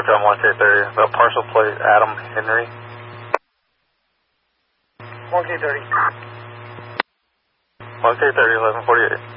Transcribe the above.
Hotel 1K30, the parcel plate Adam Henry. 1K30. 1K30, 1148.